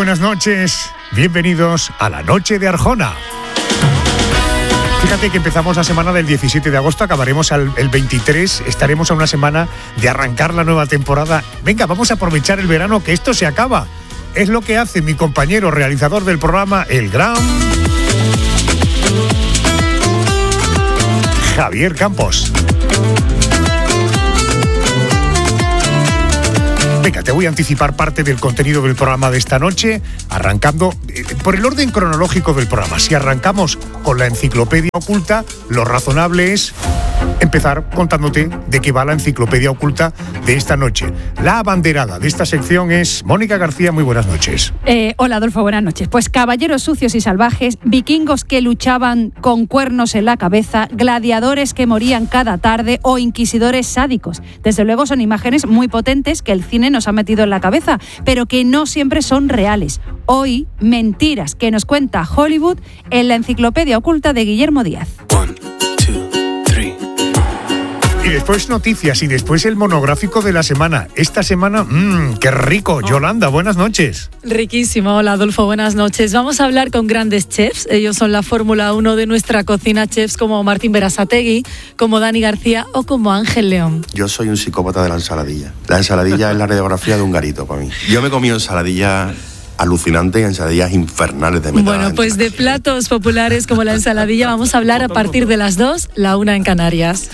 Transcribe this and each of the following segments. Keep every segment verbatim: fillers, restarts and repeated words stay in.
buenas noches. Bienvenidos a la Noche de Arjona. Fíjate que empezamos la semana del diecisiete de agosto, acabaremos el, el veintitrés, estaremos a una semana de arrancar la nueva temporada. Venga, vamos a aprovechar el verano, que esto se acaba. Es lo que hace mi compañero realizador del programa, el gran Javier Campos. Venga, te voy a anticipar parte del contenido del programa de esta noche, arrancando eh, por el orden cronológico del programa. Si arrancamos con la enciclopedia oculta, lo razonable es empezar contándote de qué va la enciclopedia oculta de esta noche. La abanderada de esta sección es Mónica García. Muy buenas noches. Eh, hola, Adolfo, buenas noches. Pues caballeros sucios y salvajes, vikingos que luchaban con cuernos en la cabeza, gladiadores que morían cada tarde o inquisidores sádicos. Desde luego son imágenes muy potentes que el cine nos ha metido en la cabeza, pero que no siempre son reales. Hoy, mentiras que nos cuenta Hollywood en la enciclopedia oculta de Guillermo Díaz. Y después noticias y después el monográfico de la semana. Esta semana, mmm, qué rico. Yolanda, buenas noches. Riquísimo. Hola, Adolfo, buenas noches. Vamos a hablar con grandes chefs. Ellos son la Fórmula uno de nuestra cocina, chefs como Martín Berasategui, como Dani García o como Ángel León. Yo soy un psicópata de la ensaladilla. La ensaladilla es la radiografía de un garito para mí. Yo me comí ensaladilla alucinante, ensaladillas infernales de metal. Bueno, pues de platos populares como la ensaladilla vamos a hablar a partir de las dos, la una en Canarias.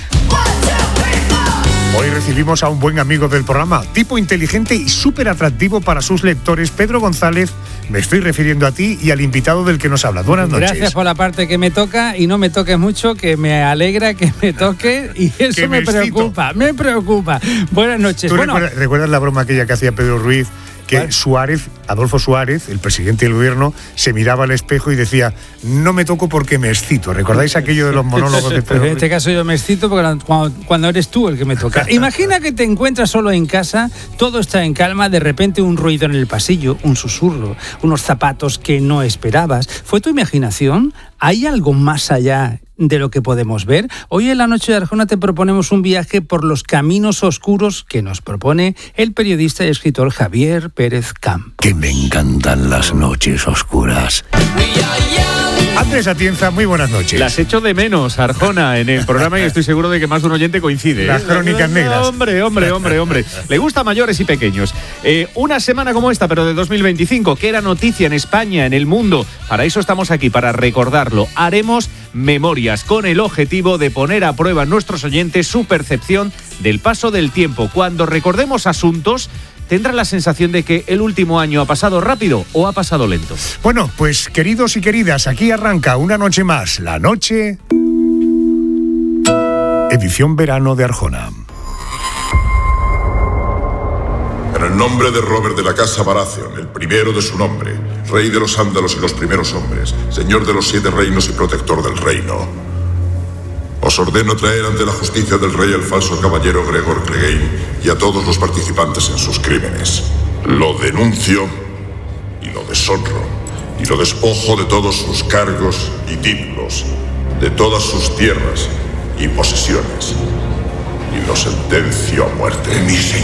Hoy recibimos a un buen amigo del programa, tipo inteligente y súper atractivo para sus lectores, Pedro González. Me estoy refiriendo a ti y al invitado del que nos habla. Buenas noches. Gracias por la parte que me toca y no me toques mucho, que me alegra que me toque y eso me, me preocupa, me preocupa. Buenas noches. ¿Tú bueno, recuerdas, recuerdas la broma aquella que hacía Pedro Ruiz? Que ¿Cuál? Suárez, Adolfo Suárez, el presidente del gobierno, se miraba al espejo y decía: no me toco porque me excito. ¿Recordáis aquello de los monólogos de Pedro Ruiz? En este caso yo me excito porque cuando, cuando eres tú el que me toca. Imagina que te encuentras solo en casa, todo está en calma, de repente un ruido en el pasillo, un susurro, unos zapatos que no esperabas. ¿Fue tu imaginación? ¿Hay algo más allá de lo que podemos ver? Hoy en la Noche de Arjona te proponemos un viaje por los caminos oscuros que nos propone el periodista y escritor Javier Pérez Camp. Que me encantan las noches oscuras. Andrés Atienza, muy buenas noches. Las echo de menos, Arjona, en el programa y estoy seguro de que más de un oyente coincide. Las ¿eh? crónicas negras. Hombre, hombre, hombre, hombre. Le gusta a mayores y pequeños. Eh, una semana como esta, pero de dos mil veinticinco, que era noticia en España, en el mundo. Para eso estamos aquí, para recordarlo. Haremos memorias con el objetivo de poner a prueba a nuestros oyentes su percepción del paso del tiempo. Cuando recordemos asuntos, ¿tendrá la sensación de que el último año ha pasado rápido o ha pasado lento? Bueno, pues queridos y queridas, aquí arranca una noche más, la noche... Edición verano de Arjona. En el nombre de Robert de la Casa Baratheon, el primero de su nombre, rey de los Ándalos y los primeros hombres, señor de los siete reinos y protector del reino, os ordeno traer ante la justicia del rey al falso caballero Gregor Clegane y a todos los participantes en sus crímenes. Lo denuncio y lo deshonro y lo despojo de todos sus cargos y títulos, de todas sus tierras y posesiones, y lo sentencio a muerte. Mi señor.